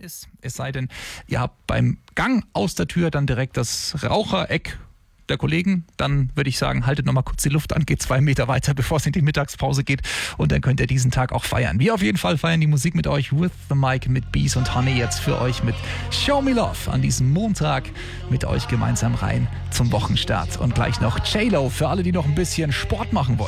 ist. Es sei denn, ihr habt beim Gang aus der Tür dann direkt das Rauchereck der Kollegen, dann würde ich sagen, haltet nochmal kurz die Luft an, geht 2 Meter weiter, bevor es in die Mittagspause geht und dann könnt ihr diesen Tag auch feiern. Wir auf jeden Fall feiern die Musik mit euch, With the Mic mit Bees und Honey jetzt für euch mit Show Me Love an diesem Montag mit euch gemeinsam rein zum Wochenstart und gleich noch J-Lo für alle, die noch ein bisschen Sport machen wollen.